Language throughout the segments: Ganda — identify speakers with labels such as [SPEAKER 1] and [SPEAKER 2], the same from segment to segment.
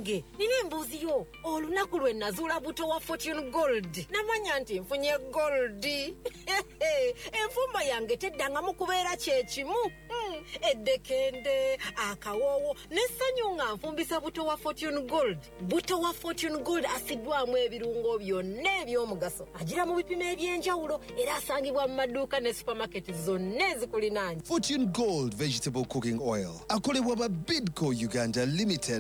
[SPEAKER 1] Nange nina embuuzi yo olunaku lwe nazuula buto wa Fortune Gold namanya nti nfunye gold. Enfumba yange teddangamu kubeera kye kimu. Eddekende akawoowo n'essanyu nga nfumbisa buto wa Fortune Gold. Buto wa Fortune Gold asiddwamu ebirungo byonna eby'omugaso. Agira mu bipimo eby'enjawulo era asangibwa mu maduuka ne supermarket zonna ezikulinaanye.
[SPEAKER 2] Fortune Gold Vegetable Cooking Oil. Akolebwa ba Bidco Uganda Limited.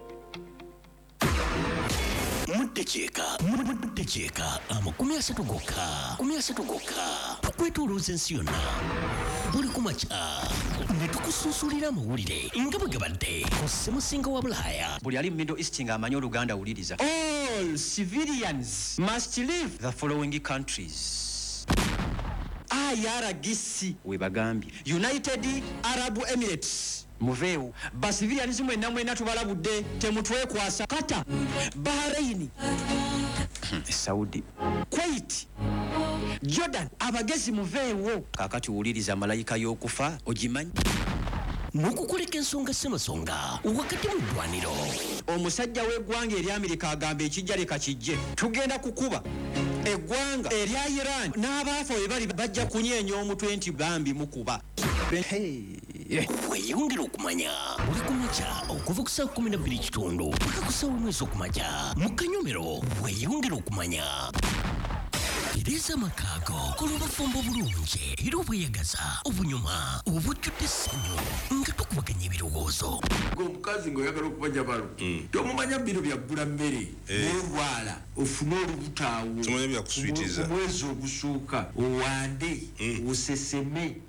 [SPEAKER 3] Muddecheka amakumi asatu gokka tukwetuluuza ensi yonna buli kumakya ne tukusuusulira amawulire nga bwe gabadde ku ssemusinga wa Bulaaya.
[SPEAKER 4] Buli ali mu Middle East ng'amanyi Oluganda awuliriza. All civilians must leave the following countries. IRGC we bagambye United Arab Emirates muveewo basivilians mwena tubalabudde temutwekwasa. Qatar, Bahrain, Saudi, Kuwait, Jordan abagezi muveewo. Kakati wuliriza malayika y'okufa ogimanyi.
[SPEAKER 3] N'okukoleka ensonga ssemasonga wakati mu ddwaniro.
[SPEAKER 4] Omusajja w'eggwanga eri Amerika agamba ekijja leka kijje. Tugenda kukuba eggwanga erya Iran n'abaafa we bali bajja kunyeenya omutwe nti bambi mukuba.
[SPEAKER 3] Weeyongera okumanya buli kumakya okuva ku ssaawa 12:00 paka ku ssaawa 1 ez'okumakya mu Kanyomero. Weeyongera okumanya tereza amakaago kola obufumbo bulungi era obweyagaza obunyuma obujjudde essanyu nga tukubaganya ebirowoozo.
[SPEAKER 5] Omukazi ng'oyagala okubanja balo tomumanya bino byabbula mmere n'olwala ofune olubutaawo omwezi ogusooka owande oseseme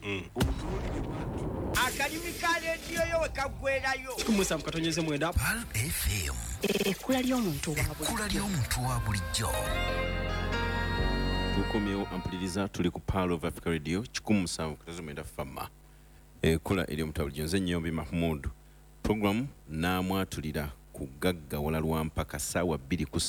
[SPEAKER 6] akalimu ka leediyo yo we kaggwerayo.
[SPEAKER 7] Kumusa mukatonyeze mwenda
[SPEAKER 3] Pal FM
[SPEAKER 1] Ekkula ly'omuntu
[SPEAKER 3] wa bulijjo.
[SPEAKER 8] Tukomyewo ampuliriza tuli ku Power of Africa Radio 107.9 FM. Ekkula ery'omutawuliro nze Nnyombi Mahmud. Program naamwatulira ku gaggawala lwa mpaka ssaawa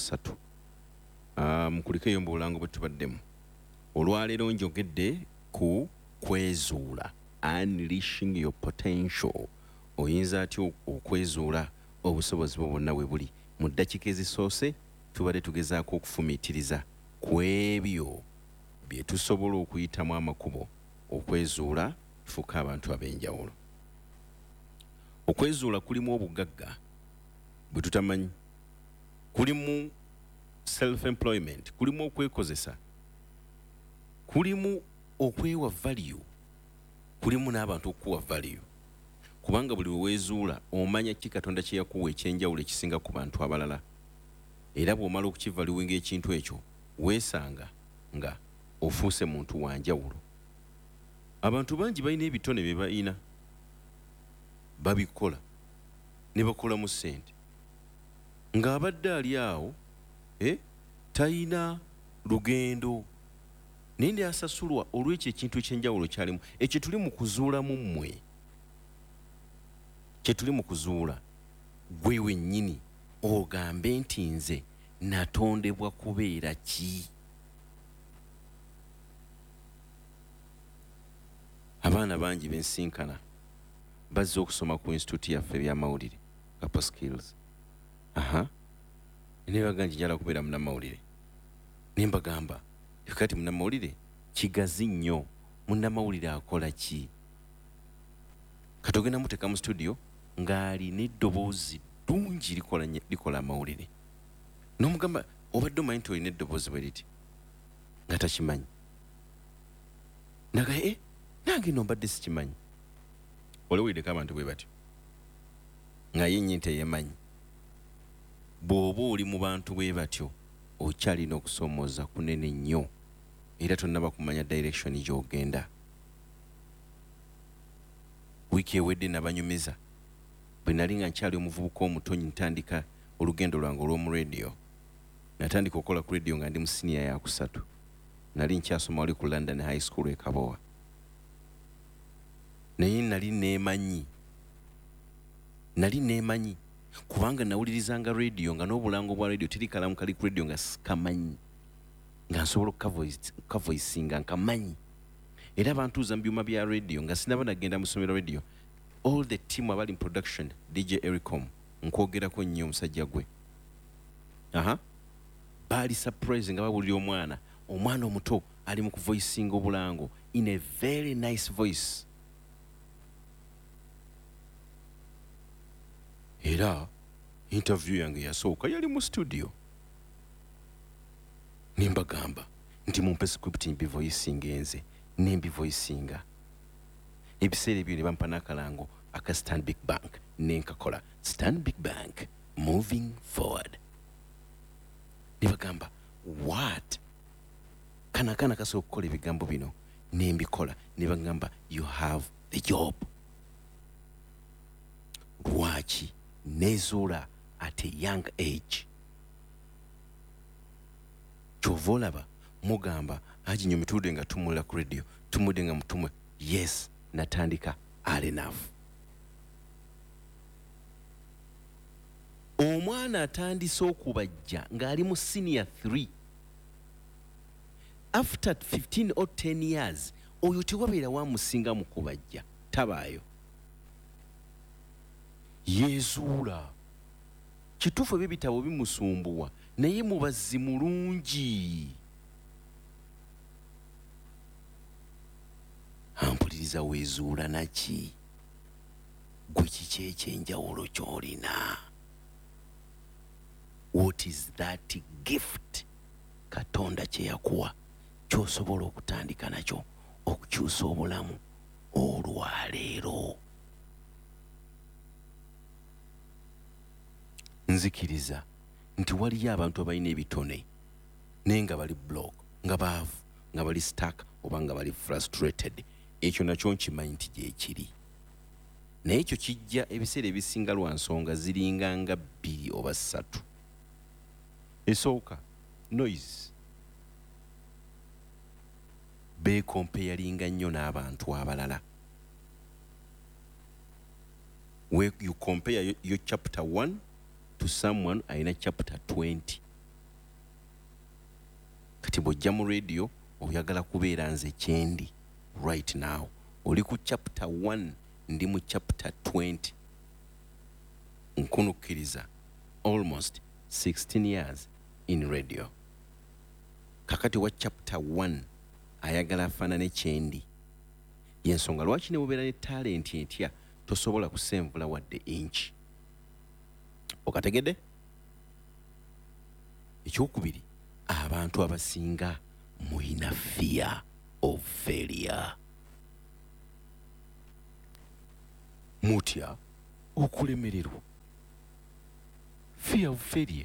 [SPEAKER 8] 2:03. Mukuliko eyomba obulango bwe tubaddemu. Olwaleero njogedde ku kwezuula. Unleashing your potential. Oyinza atyo okwezuula obusobozi bwo bwonna we buli. Mu ddakiika ezisoose tubadde tugezaako okufumiitiriza ku ebyo bye tusobola okuyitamu amakubo okwezuula tufuuke abantu ab'enjawulo. Okwezuula kulimu obugagga bwe tutamanyi, kulimu self-employment, kulimu okwekozesa, kulimu okwewa value, kulimu n'abantu okuwa value. Kubanga buli weweezuula omanya ki Katonda kye yakuwa ekyenjawulo ekisinga ku bantu abalala. Era bw'omala okukivaluwinga ekintu ekyo weesanga nga ofuuse muntu wa njawulo. Abantu bangi balina ebitone bye balina babikola ne bakolamu ssente ng'abadde ali awo talina lugendo naye ndi asasulwa olw'ekyo ekintu ekyenjawulo kyalimu. Ekyo tuli mu kuzuulamu mmwe, kye tuli mu kuzuula gwe wennyini ogambe nti nze natondebwa kubeera ki. Abaana bangi bensinkana bazze okusoma ku institute yaffe ebyamawulire Kapa Skills. Ne bagamba njala kubeera munnamawulire. Ne mbagamba kati munnamawulire kigazi nnyo. Munnamawulire akola ki? Katogenda muteeka mu studio ng'alina eddoboozi ddungi likola amawulire. N'omugamba obadde omanyi nti olina eddoboozi bwe liti nga takimanyi. Naga nange no mbadde sikimanyi. Olewiddeko abantu bwe batyo nga yennyini teyemanyi. Bw'oba oli mu bantu bwe batyo okyalina okusoomooza kunene nnyo era tonnaba kumanya direction gy'ogenda. Wiiki ewedde nabanyumiza bwe nali nga nkyali omuvubuka omutonyi ntandika olugendo lwange olw'omu radio. Natandika okukola ku radio nga ndi mu siniya ya 3. Nali nkyasoma wali ku London High School e Kabowa. Naye nali neemanyi kubanga nawulirizanga radio nga n'obulango bwa radio teri kalamu kali ku radio nga sikamanyi nga nsobola okukavoisinga nkamanyi. Era bantuuza mu byuma bya radio nga sinaba nagenda mu ssomero radio. All the team abali in production, DJ Ericom, nkwogerako nnyo omusajja gwe baali surprise nga babulira omwana omuto ali mu kuvoicinga obulango in a very nice voice. Era interview yange yasooka yali mu studio nimbagamba nti mumpe script mbivoicinga enze nembivoicinga ebiseera ebyo ne bampa n'akalango aka Stanbic Bank nenkakola Stanbic Bank moving forward. Nibagamba what kana kasooka okukola ebigambo bino nembikola nibagamba you have the job. Lwaki nezuula at a young age? Kyova olaba mugamba Haji nnyo mitude nga tumulira ku radio tumude nga mutumwe. Yes, natandika early enough. Omwana atandise okubajja ng'ali mu senior 3. After 15 or 10 years oyo tewabeera wamusinga mu kubajja tabaayo. Yezuula kituufu ebyo bitabo bimusumbuwa naye mubazzi mulungi. Ampuliriza weezuula naki gwe kiki ekyenjawulo ky'olina? What is that gift Katonda kye yakuwa ky'osobola okutandika nakyo okukyusa obulamu olwaleero? Nzikiriza nti waliyo abantu abalina ebitone naye nga bali block, nga baavu, nga bali stuck oba nga bali frustrated. Ekyo nakyo nkimanyi nti gyekiri. Naye ekyo kijja ebiseera ebisinga lwa nsonga ziringa nga 2 oba 3. Esooka noise. Beekompeyalinga nnyo n'abantu abalala. Where you compare your chapter 1 to someone ayina chapter 20. Kati bw'ojja mu radio oyagala kubeera nze kyendi right now oli ku chapter 1 ndi mu chapter 20. Nkunukkiriza almost 16 years in radio. Kakati wa chapter 1 ayagala afaanane kyendi. Yensonga lwaki ne bubeera ne talent entya tosobola kusenvula wadde inch. Okategedde? Ekyokubiri, abantu abasinga muyina fear of failure. Mutya okulemererwa. Fear of failure.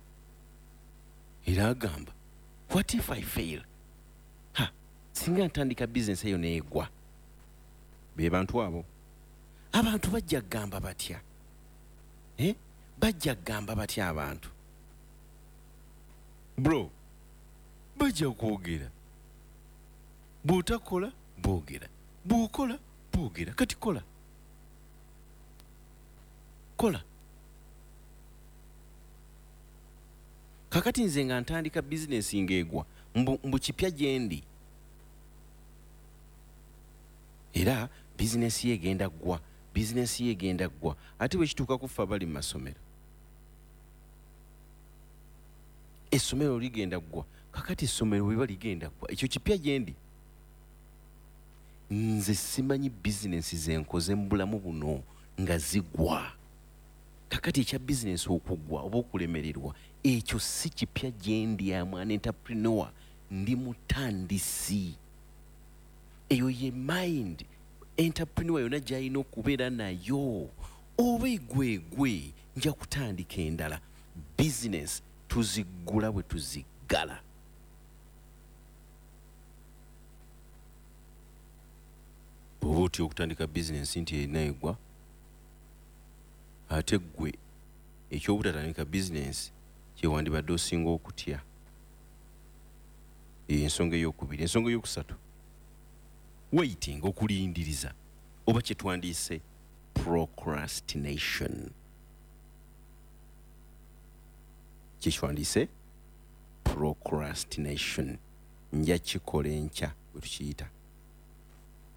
[SPEAKER 8] Era agamba, what if I fail? Singa ntandika business eyo neegwa. Be bantu abo. Abantu bajja gamba batya? Bajja gamba batya abantu? Bro, bajja kwogera. Bw'otakola boogera, bw'okola boogera. Kati kola. Kakati nze nga ntandika business ng'egwa mbu kipya gyendi. Era business ye egenda ggwa. Ate bwe kituuka kufa abali mu masomero, essomero ligenda ggwa. Kakati essomero bwe liba ligenda ggwa, ekyo kipya gyendi. Nze simanyi business zenkoze mu bulamu buno nga zigwa. Kakati ekya business okugwa oba okulemererwa ekyo si kipya gyendi. Amwana entrepreneur ndi mutandisi. Eyo ye mind entrepreneur yonna gy'alina okubeera nayo. Oba egwegwe nja kutandika endala. Business tuziggula bwe tuziggala. Oba otya okutandika business nti erina egwa, ate ggwe ekyobutatandika business kyewandibadde osinga okutya. Ensonga ey'okubiri. Ensonga ey'okusatu, waiting, okulindiriza, oba kye twandiise procrastination. Kye twandiise procrastination. Nja kikola enkya bwe tukiyita.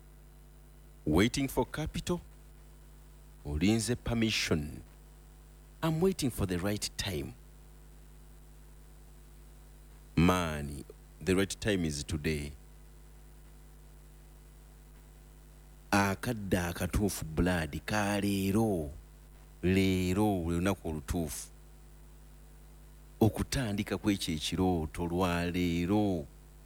[SPEAKER 8] Waiting for capital, olinze permission. I'm waiting for the right time. Man, the right time is today. Akadde akatuufu blood ka leero lunaku olutuufu okutandika kwekyo ekirooto lwa leero.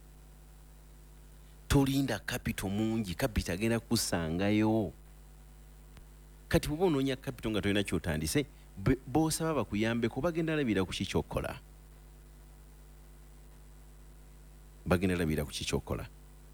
[SPEAKER 8] Tolinda capital mungi, capital agenda kusangayo. Kati bw'oba onoonya capital nga tolina kyotandise, b'osaba bakuyambeko bagenda labira ku kikyokola. Bagenda labira ku kikyokola.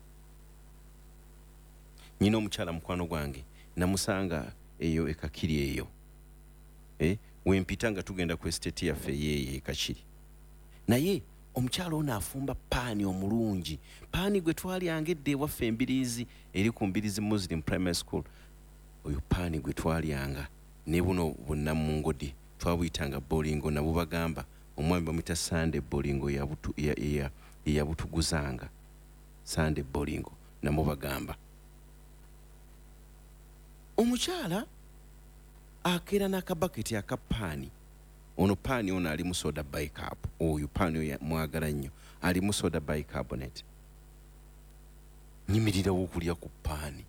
[SPEAKER 8] Nyina omukyala mukwano gwange namusanga eyo ekakiri eyo. Wempita nga tugenda ku estate yaffe yeeye ekakiri. Naye omukyala ono afumba paani omulungi. Paani gwe twalyanga edda ewaffe Embiriizi eri ku Mbiriizi Muslim Primary School. Oyo paani gwe twalyanga ne buno bonna mu ngodi twabuyitanga bolingo nabo bagamba omwami bamuyita Sunday bolingo yabutuguzanga. Sunday bolingo namo bagamba. Omukyala akera n'akabaketi akapaani. Ono paani ono ali mu soda bicarb. Oyo paani oyo mwagala nnyo ali mu soda bicarbonate. Nyimirirawo okulya ku paani.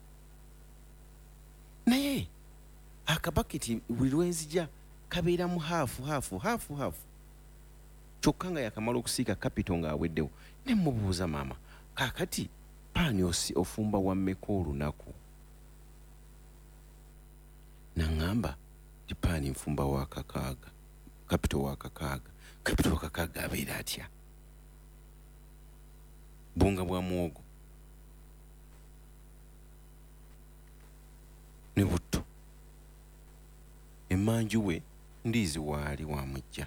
[SPEAKER 8] Naye akabaketi buli lwenzija kabeera mu haafu. Kyokka nga yakamala okusiika capital ng'aweddewo. Ne mubuuza maama, kaakati paani ofumba wammeka olunaku? Nangamba ti paani nfumba wa kakaaga. Capital wa kakaaga. Capital wa kakaaga abeera atya? Bunga bwa muwogo ne butto. Emmanju we ndiizi waali wamujja.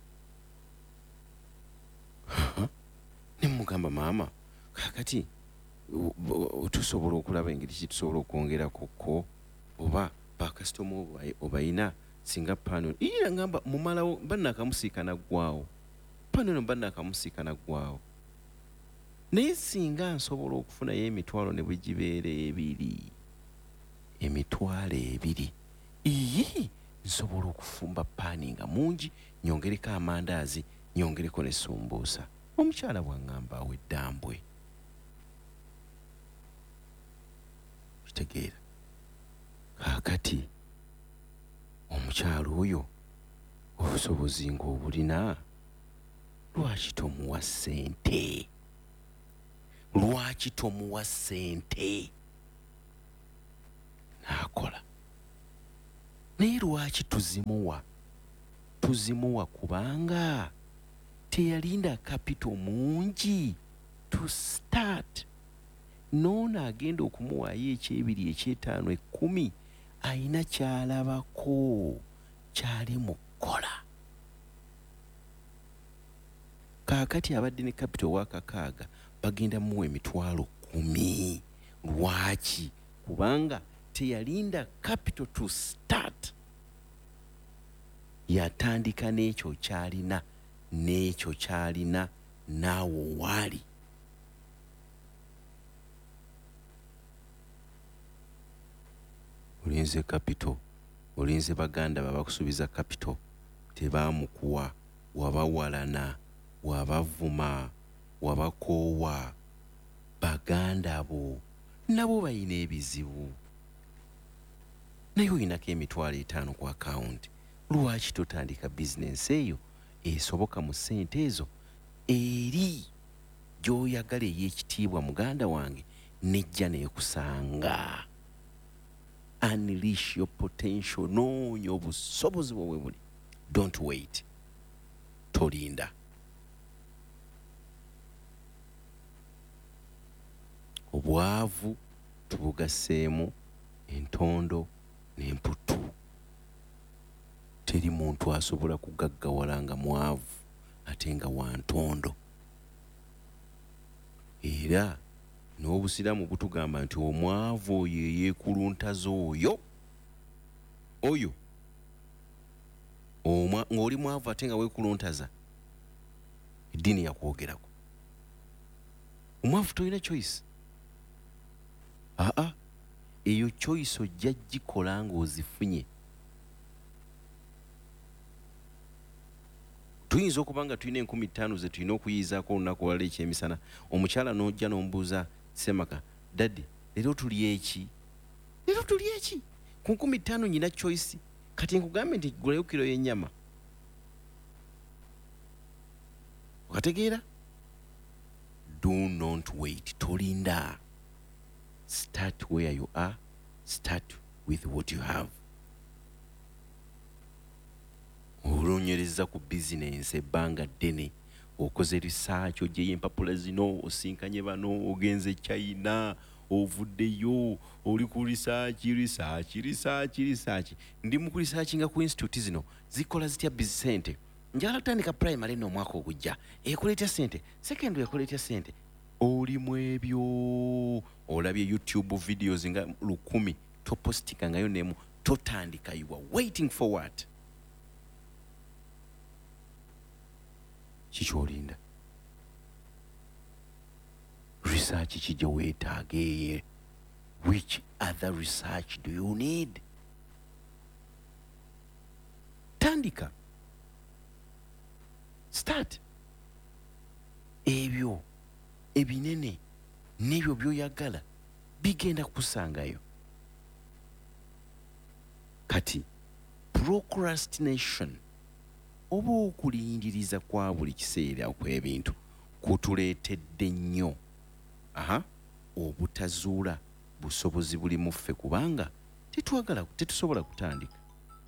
[SPEAKER 8] Ne mugamba maama, kaakati tusobola okulaba engeri ki tusobola okwongera kukko oba bakasitoma obayina singa paano. Ira ngamba mumalawo bannakamusiika naggwaawo. Paano eno bannakamusiika naggwaawo. Naye singa nsobola okufunayo emitwalo ne bwe gibeera ebiri. Emitwalo ebiri. Iyi nsobola okufumba paani nga mungi, nyongereko amandaazi, nyongereko ne sumbuusa. Omukyala bw'angamba awo eddambwe. Kitegeera. Kaakati omukyala oyo obusobozi ng'obulina, lwaki tomuwa ssente? Lwaki tomuwa ssente? N'akola. Naye lwaki tuzimuwa? Tuzimuwa kubanga teyalinda capital mungi to start. N'ono agenda okumuwaayo ekyebiri, ekyetaano, 10, ayina kyalabako kyali mu kkola. Kaakati abadde ne capital wa kakaaga bagenda muwa emitwalo 10. Lwaki? Kubanga teyalinda capital to start. Yatandika n'ekyo kyalina naawo waali. Olinze capital, olinze baganda babakusubiza capital, tebaamukuwa, wabawalana, wabavuma, wabakoowa. Baganda bo nabo bayina ebizibu. Naye olinako emitwalo 5 ku akawunti. Lwaki totandika bizinensi eyo esoboka mu ssente ezo eri gy'oyagala ey'ekitiibwa muganda wange nejja neekusanga? Unleash your potential. Noonya obusobozi bwobwe buli. Don't wait. Tolinda. Obwavu tubugaseemu entondo n'emputtu. Teri muntu asobola kugaggawala nga mwavu ate nga wa ntondo. Era n'obusiraamu butugamba nti omwavu oyo eyeekuluntaza oyo ng'oli mwavu ate nga weekuluntaza, eddiini yakwogerako. Omwavu tolina choice. Eyo choice ojja gikola ng'ozifunye. tuyinza okuba nga tulina 15,000 ze tulina okuyiyizaako olunaku olwala ekyemisana omukyala n'ojja n'ombuuza Semaka daddi leero tuli eki ku 15,000 nyina choice kati nkugambe nti gulayo kilo y'ennyama okategeera do not wait tolinda start where you are start with what you have olonyereza ku bizinensi ebbanga ddene okoze research ogyeyo empapula zino osinkanye bano ogenze China ovuddeyo oli ku research ndi mu researchinga ku institute zino zikola zitya bizisente njala tandika primary no mwaka ogujja ekoletya sente secondary ekoletya sente oli mu ebyo olabye YouTube videos nga 10 topostika ngayo nemu totandika you are waiting for what chicholinda research kijja weetaage which other research do you need tandika start ebyo ebinene n'ebyo byoyagala bigenda kusangayo kati procrastination oba okulindiriza kwa buli kiseera okw'ebintu kutuleetedde nnyo obutazuula busobozi buli mu ffe kubanga tetusobola kutandika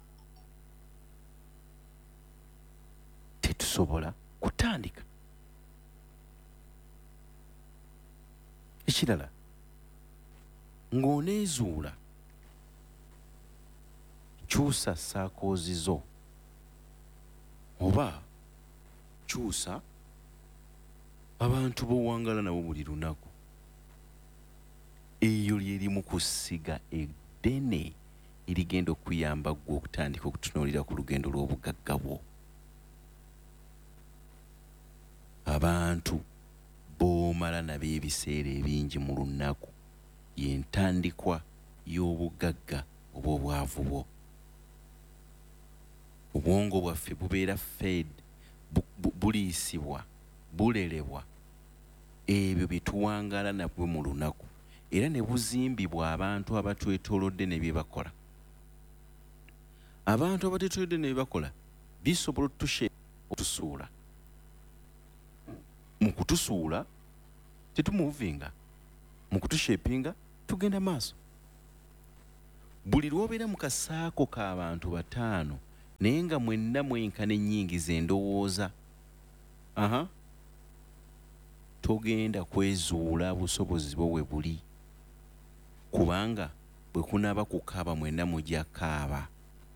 [SPEAKER 8] ekirala ng'oneezuula kyusa saakoozi zo oba kyusa abantu b'owangala nabo buli lunaku eyo lyerimu kusiga eddene erigenda okuyamba ggwe okutandika okutunuulira ku lugendo lw'obugagga bwo abantu b'omala nabo ebiseera ebingi mu lunaku y'entandikwa y'obugagga oba obwavu bwo obwongo bwaffe bubeera fed buliisibwa bulerebwa ebyo bye tuwangala nabwe mu lunaku era ne buzimbibwa abantu abatwetoolodde ne bye bakola abantu abatwetoolodde ne bye bakola bisobola okutusuula mu kutusuula tetumuvinga mu kutushepinga tugenda maaso buli lw'obeera mu kasaako k'abantu 5 naye nga mwenna mwenkana ennyingiza endowooza togenda kwezuula busobozi bwo we buli kubanga bwe kunaaba kukaaba mwenna mujja kaaba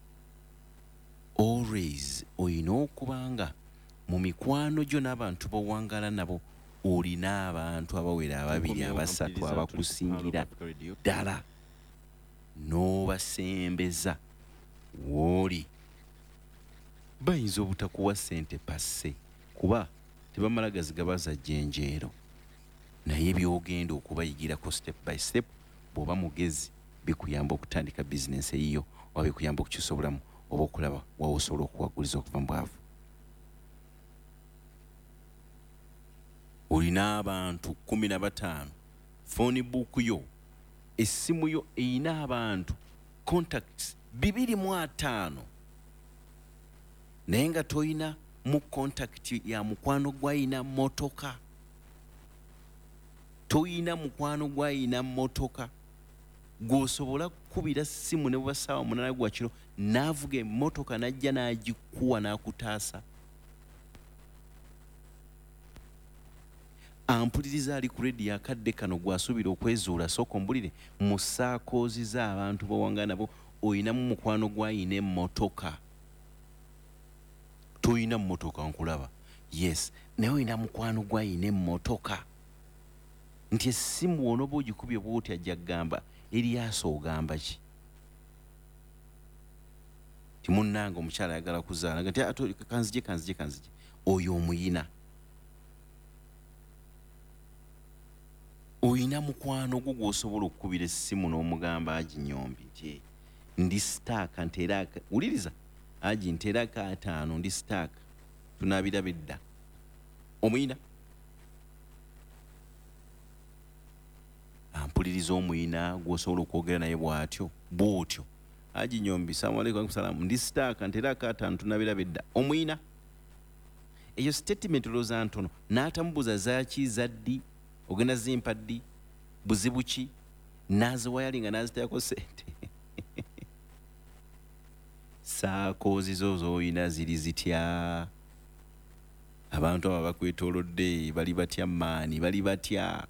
[SPEAKER 8] always olina okubanga mu mikwano gyo n'abantu b'owangala nabo olina abantu abawera 2 3 abakusingira ddala n'obasembeza wooli bayinza obutakuwa sente passe kuba tebamala gazigabaza jjenjeero naye byogenda okubayigirako step by step bw'oba mugezi bikuyamba okutandika bizinensi eyiyo oba bikuyamba okukyusa obulamu oba okulaba wawe osobola okuwaguliza okuva mu bwavu olina abantu 15 phone book yo essimu yo eyina abantu contacts 205 naye nga toyina mu contact ya mukwano gwayina motoka toyina mukwano gwayina motoka gwosobola kukubira simu ne bwasaawa 8 gwa kiro n'avuga emmotoka n'ajja n'agikuwa n'akutaasa ampuliriza ali ku redi akadde kano gwasuubira okwezuula sooka ombulire mu saakoozi z'abantu bawanga nabo oyinamu mukwano gwayina emmotoka toyina mmotoka nkulaba yes naye oyina mukwano gwayina emmotoka nti essimu wonoba ogikubye bwoti ajja kugamba Eriaso ogamba ki timunnanga omukyala ayagala kuzaala nti kanzije oyo omuyina oyina mukwano gwo gw'osobola okukubira essimu n'omugamba aginyombi nti ndi staaka nteera wuliriza agi nteerako 5 ndi staaka tunaabiraba edda omuyina ampuliriza omuyina gw'osobola okwogera naye bw'otyo Haji Nyombi salamu alaykum salamu ndi sitaaka ntera akaataano tunaabiraba edda omuyina eyo statement olowooza ntono n'atamubuuza zaaki zaddi ogenda zimpa ddi buzibu ki n'aziwayalinga n'aziteekako sente saakoozi zo z'olina ziri zitya abantu abo bakwetoolodde bali batya maani bali batya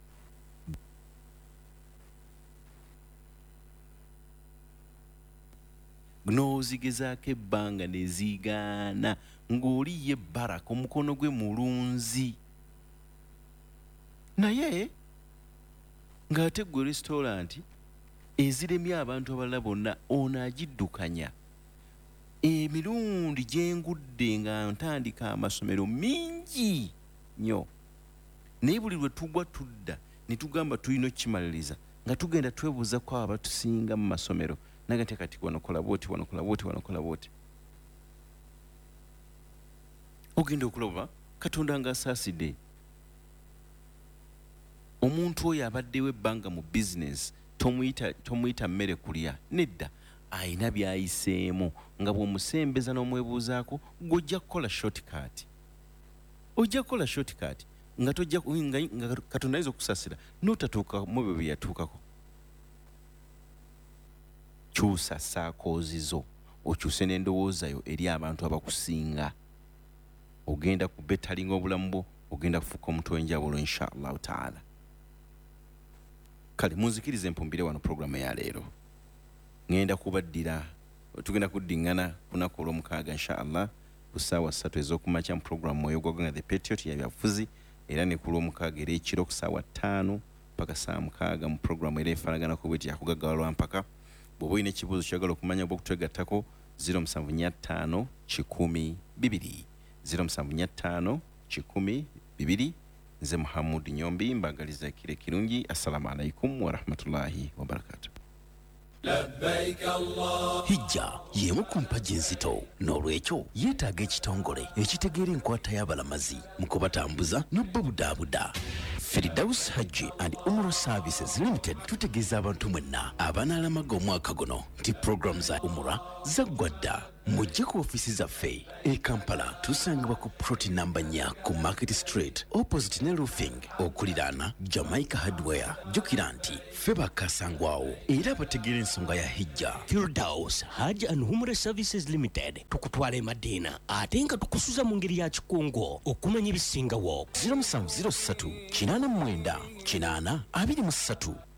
[SPEAKER 8] n'ozigezaako ebbanga ne zigaana ng'oli ye baraka omukono gwe mulunzi naye ng'ate gwe restauranti eziremye abantu abalala bonna ono agiddukanya emirundi gye ngudde nga ntandika amasomero mingi nnyo naye buli lwe tugwa tudda ne tugamba tulina okukimaliriza nga tugenda twebuuzako abatusinga mu masomero naga nti kati wanokola bwoti ogenda okulaba Katonda nga asaasidde omuntu oyo abaddewo ebbanga mu bizinesi tomuyita mmere kulya nedda ayina byayiseemu nga bw'omusembeza n'omwebuuzaako ng'ojja kukola shortcut nga Katonda ayinza okusasira n'otatuuka mu byo bye yatuukako kyusa saakoozi zo okyuse n'endowooza yo eri abantu abakusinga ogenda kubetalinga obulamu bwo ogenda kufuuka omuntu w'enjawulo inshallah taala kale munzikirize mpumbire wano programu ya leero ngenda kubaddira tugenda kuddingana kunaku olw'omukaaga inshallah ku ssaawa 3 ez'okumakya mu programu oyo gwaganga the Patriot ya byafuzi era ne ku lw'omukaaga era ekiro ku ssaawa 5 mpaka saa 6 mu programu era efaanaganako bweti yakugaggala lwampaka bw'oba olina ekibuuzo kyagala okumanya oba okutwegattako 075 10 2 075 10 2 nze Muhammad Nyombi mbagaliza kire kirungi assalamu alaikum wa rahmatullahi wa barakatuh
[SPEAKER 3] hijja yemu ku mpagi enzito n'olwekyo yeetaaga ekitongole ekitegeera enkwata y'abalamazi mu kubatambuza n'obbabudaabuda Firdaus Hajji and Umrah Services Limited tutegeeza abantu mwenna abanaalamaga omwaka guno nti program za Umrah zaggwa dda mujje ku ofisi zaffe e Kampala tusangibwa ku ploti namba 4 ku Market Street opposite ne roofing okuliraana Jamaica Hardware jjukira nti ffe bakasangwawo era bategeera ensonga ya hijja.
[SPEAKER 7] Firdaus Hajji and Umrah Services Limited tukutwala e Madina ate nga tukusuza mu ngeri ya kikungo okumanya ebisingawo
[SPEAKER 3] 0703 89 8 23